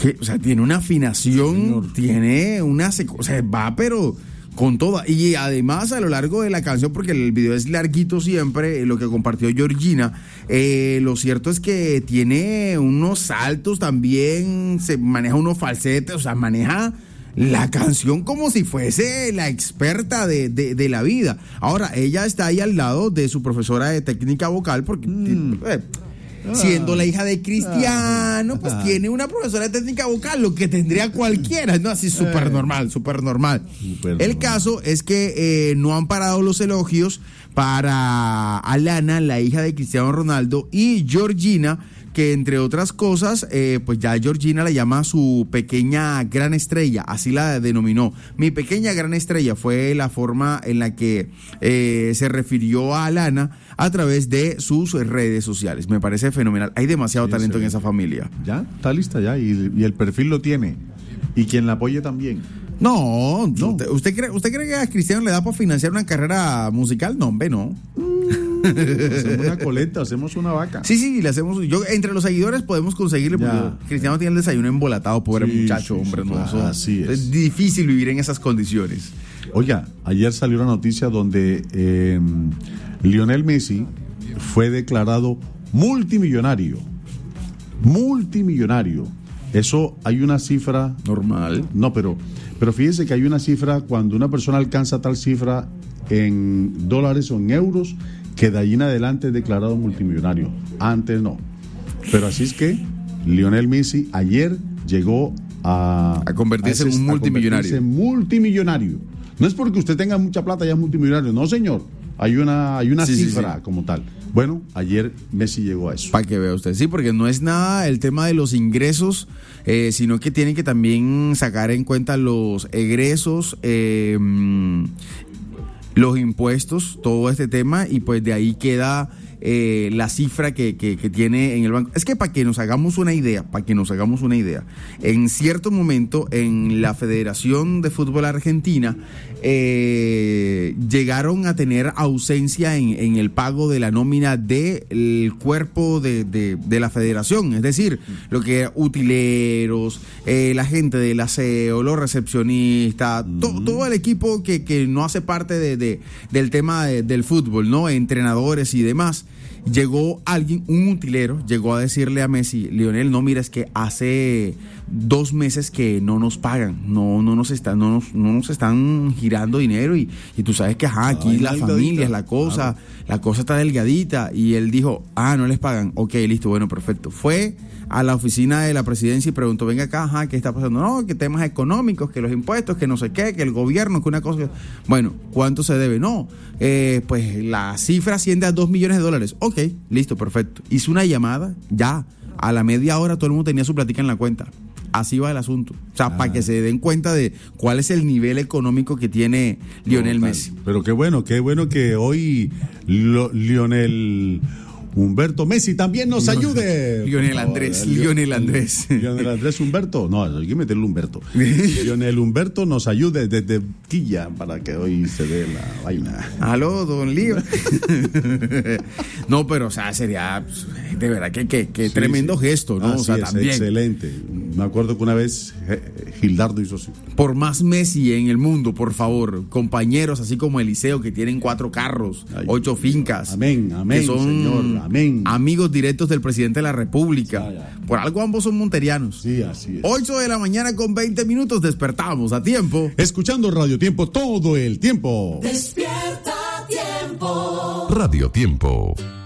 O sea, tiene una afinación, tiene una... O sea, va pero con toda. Y además a lo largo de la canción, porque el video es larguito siempre, lo que compartió Georgina, lo cierto es que tiene unos saltos también, se maneja unos falsetes, o sea, maneja la canción como si fuese la experta de la vida. Ahora, ella está ahí al lado de su profesora de técnica vocal, porque... siendo la hija de Cristiano, pues tiene una profesora de técnica vocal, lo que tendría cualquiera, ¿no? Así súper normal. El caso es que no han parado los elogios para Alana, la hija de Cristiano Ronaldo, y Georgina, que entre otras cosas, pues ya Georgina la llama su pequeña gran estrella, así la denominó. Mi pequeña gran estrella fue la forma en la que se refirió a Alana a través de sus redes sociales. Me parece fenomenal. Hay demasiado talento en esa familia. Ya, está lista ya, y el perfil lo tiene. Y quien la apoye también. No. ¿Usted cree que a Cristiano le da para financiar una carrera musical? No, hombre, no. Hacemos una coleta, hacemos una vaca. Sí, le hacemos. Entre los seguidores podemos conseguirle, porque Cristiano tiene el desayuno embolatado, pobre muchacho, hombre. No, así es difícil vivir en esas condiciones. Oiga, ayer salió una noticia donde Lionel Messi fue declarado multimillonario. Eso hay una cifra normal. No, pero fíjese que hay una cifra cuando una persona alcanza tal cifra en dólares o en euros, que de allí en adelante es declarado multimillonario. Antes no. Pero así es que Lionel Messi ayer llegó a convertirse en un multimillonario. No es porque usted tenga mucha plata ya es multimillonario, no, señor. Hay una cifra como tal. Bueno, ayer Messi llegó a eso. Para que vea usted, sí, porque no es nada el tema de los ingresos, sino que tienen que también sacar en cuenta los egresos, los impuestos, todo este tema, y pues de ahí queda la cifra que tiene en el banco. Es que para que nos hagamos una idea, en cierto momento en la Federación de Fútbol Argentina llegaron a tener ausencia en el pago de la nómina del cuerpo de la federación, es decir, lo que utileros, la gente del aseo, los recepcionistas, todo el equipo que no hace parte del tema del fútbol, ¿no? Entrenadores y demás. Llegó alguien, un utilero, llegó a decirle a Messi: Lionel, no, mira, es que hace 2 meses que no nos pagan, no nos están girando dinero, y tú sabes que aquí la familia es la cosa está delgadita. Y él dijo: no les pagan, ok, listo, bueno, perfecto. Fue a la oficina de la presidencia y preguntó: venga acá, ¿qué está pasando? No, que temas económicos, que los impuestos, que no sé qué, que el gobierno, que una cosa. Bueno, ¿cuánto se debe? No, pues la cifra asciende a $2 millones. Ok, listo, perfecto. Hizo una llamada, ya a la media hora todo el mundo tenía su platica en la cuenta. Así va el asunto. O sea, para que se den cuenta de cuál es el nivel económico que tiene Lionel Messi. Pero qué bueno que hoy Lionel Humberto Messi también nos ayude. Lionel Andrés. Lionel Andrés Humberto. No, hay que meterle Humberto. Lionel Humberto nos ayude desde Quilla para que hoy se dé la vaina. Aló, don Lío. No, pero o sea, sería de verdad que tremendo gesto, ¿no? O sea, también. Excelente. Me acuerdo que una vez Gildardo hizo así. Por más Messi en el mundo, por favor, compañeros así como Eliseo, que tienen 4 carros, 8 fincas. Amén, que son, señor. Amén. Amigos directos del presidente de la República. Ya. Por algo ambos son monterianos. Sí, así es. 8 de la mañana con 20 minutos, despertamos a tiempo. Escuchando Radio Tiempo todo el tiempo. Despierta a tiempo. Radio Tiempo.